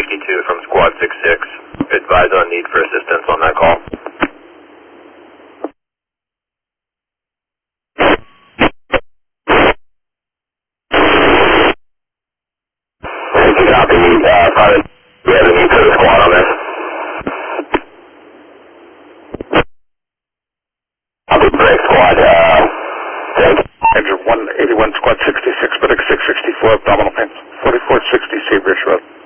52 from Squad 66. Advise on need for assistance on that call. Copy. Private, we have a need for the squad on this. Copy, break squad, thank you. Engine 181, Squad 66, medic 664, abdominal pain, 4460 Seabridge Road.